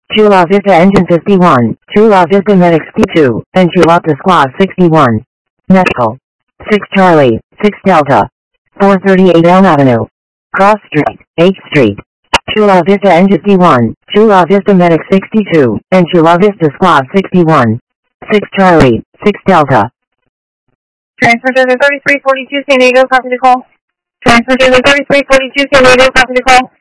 Chula Vista Engine 51, Chula Vista Medics P2, and Chula Squad 61. Medical. 6 Charlie, 6 Delta. 438 Elm Avenue. Cross Street, 8th Street. Chula Vista Engine 51, Chula Vista Medics 62, and Chula Vista Squad 61. 6 Charlie, 6 Delta. Transfer to the 3342 San Diego, copy the call. Transfer to the 3342 San Diego, copy the call.